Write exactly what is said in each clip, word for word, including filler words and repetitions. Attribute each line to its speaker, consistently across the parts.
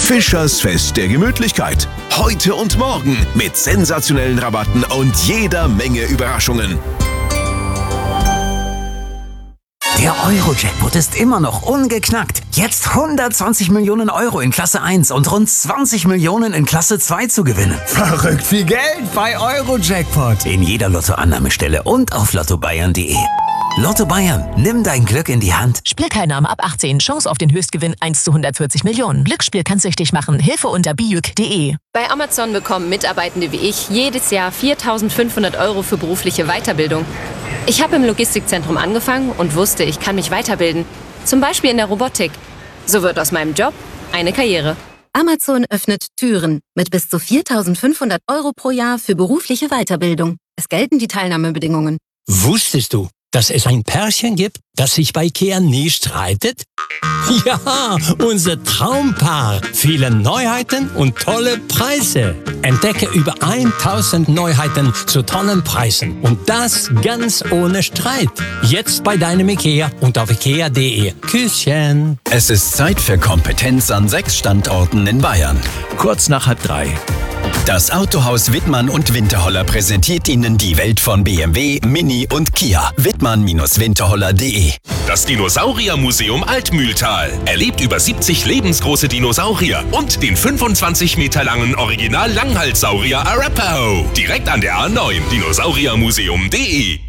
Speaker 1: Fischers Fest der Gemütlichkeit. Heute und morgen mit sensationellen Rabatten und jeder Menge Überraschungen.
Speaker 2: Der Euro-Jackpot ist immer noch ungeknackt. Jetzt hundertzwanzig Millionen Euro in Klasse eins und rund zwanzig Millionen in Klasse zwei zu gewinnen.
Speaker 3: Verrückt viel Geld bei Euro-Jackpot.
Speaker 2: In jeder Lottoannahmestelle und auf lotto bayern punkt de. Lotto Bayern, nimm dein Glück in die Hand.
Speaker 4: Spielteilnahme ab achtzehn. Chance auf den Höchstgewinn eins zu hundertvierzig Millionen. Glücksspiel kann süchtig machen. Hilfe unter bijuk punkt de.
Speaker 5: Bei Amazon bekommen Mitarbeitende wie ich jedes Jahr viertausendfünfhundert Euro für berufliche Weiterbildung. Ich habe im Logistikzentrum angefangen und wusste, ich kann mich weiterbilden. Zum Beispiel in der Robotik. So wird aus meinem Job eine Karriere.
Speaker 6: Amazon öffnet Türen mit bis zu viertausendfünfhundert Euro pro Jahr für berufliche Weiterbildung. Es gelten die Teilnahmebedingungen.
Speaker 7: Wusstest du, dass es ein Pärchen gibt, das sich bei Ikea nie streitet? Ja, unser Traumpaar. Viele Neuheiten und tolle Preise. Entdecke über tausend Neuheiten zu tollen Preisen. Und das ganz ohne Streit. Jetzt bei deinem Ikea und auf ikea punkt de. Küsschen.
Speaker 8: Es ist Zeit für Kompetenz an sechs Standorten in Bayern.
Speaker 9: Kurz nach halb drei.
Speaker 8: Das Autohaus Wittmann und Winterholler präsentiert Ihnen die Welt von B M W, Mini und Kia. Wittmann Winterholler punkt de.
Speaker 1: Das Dinosauriermuseum Altmühltal erlebt über siebzig lebensgroße Dinosaurier und den fünfundzwanzig Meter langen Original-Langhalssaurier Arapaho. Direkt an der A neun, dinosauriermuseum punkt de.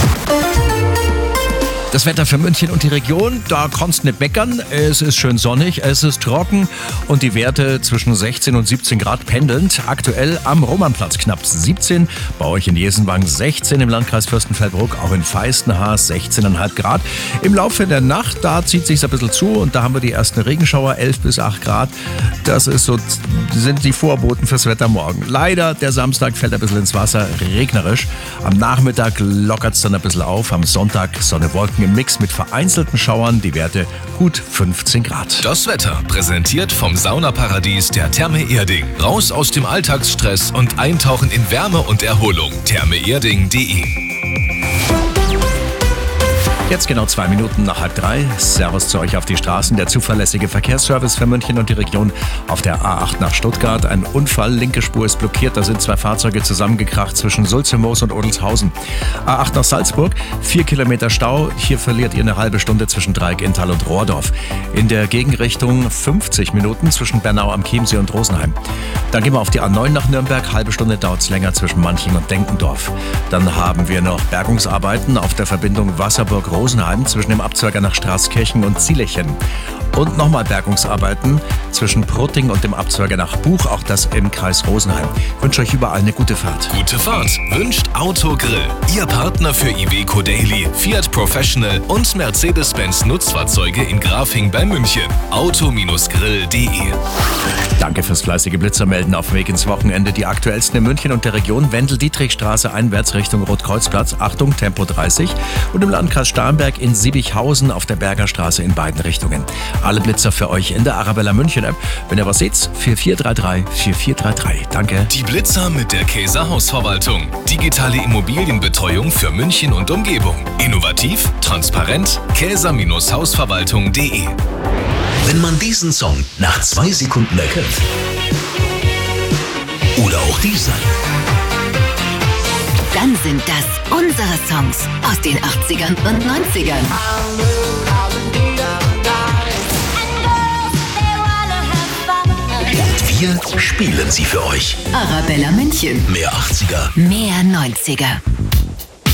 Speaker 9: Das Wetter für München und die Region, da kannst du nicht meckern. Es ist schön sonnig, es ist trocken und die Werte zwischen sechzehn und siebzehn Grad pendelnd. Aktuell am Romannplatz knapp siebzehn, bei euch in Jesenwang sechzehn, im Landkreis Fürstenfeldbruck, auch in Feistenhaar sechzehn Komma fünf Grad. Im Laufe der Nacht, da zieht sich ein bisschen zu und da haben wir die ersten Regenschauer, elf bis acht Grad. Das ist so, sind die Vorboten fürs Wetter morgen. Leider, der Samstag fällt ein bisschen ins Wasser, regnerisch. Am Nachmittag lockert es dann ein bisschen auf. Am Sonntag Sonne, Wolken im Mix mit vereinzelten Schauern, die Werte gut fünfzehn Grad.
Speaker 1: Das Wetter präsentiert vom Saunaparadies der Therme Erding. Raus aus dem Alltagsstress und eintauchen in Wärme und Erholung. therme erding punkt de.
Speaker 9: Jetzt genau zwei Minuten nach halb drei. Servus zu euch auf die Straßen. Der zuverlässige Verkehrsservice für München und die Region auf der A acht nach Stuttgart. Ein Unfall, linke Spur ist blockiert. Da sind zwei Fahrzeuge zusammengekracht zwischen Sulzemoos und Odelshausen. A acht nach Salzburg, vier Kilometer Stau. Hier verliert ihr eine halbe Stunde zwischen Dreieck, Inntal und Rohrdorf. In der Gegenrichtung fünfzig Minuten zwischen Bernau am Chiemsee und Rosenheim. Dann gehen wir auf die A neun nach Nürnberg. Halbe Stunde dauert es länger zwischen Manching und Denkendorf. Dann haben wir noch Bergungsarbeiten auf der Verbindung Wasserburg-Rosenheim zwischen dem Abzweiger nach Straßkirchen und Zielechen. Und nochmal Bergungsarbeiten zwischen Prutting und dem Abzweiger nach Buch, auch das im Kreis Rosenheim. Ich wünsche euch überall eine gute Fahrt.
Speaker 1: Gute Fahrt wünscht Autogrill. Ihr Partner für Iveco Daily, Fiat Professional und Mercedes-Benz Nutzfahrzeuge in Grafing bei München. auto grill punkt de.
Speaker 9: Danke fürs fleißige Blitzermelden auf dem Weg ins Wochenende. Die aktuellsten in München und der Region. Wendel-Dietrich-Straße einwärts Richtung Rotkreuzplatz. Achtung, Tempo dreißig. Und im Landkreis Starnberg in Siebichhausen auf der Bergerstraße in beiden Richtungen. Alle Blitzer für euch in der Arabella München App. Wenn ihr was seht, vier vier drei drei vier vier drei drei. Danke.
Speaker 1: Die Blitzer mit der Käser Hausverwaltung. Digitale Immobilienbetreuung für München und Umgebung. Innovativ, transparent, käser Hausverwaltung punkt de.
Speaker 10: Wenn man diesen Song nach zwei Sekunden erkennt, oder auch diesen,
Speaker 6: Dann sind das unsere Songs aus den achtzigern und neunzigern.
Speaker 10: Und wir spielen sie für euch.
Speaker 6: Arabella München.
Speaker 10: Mehr achtziger.
Speaker 6: Mehr neunziger.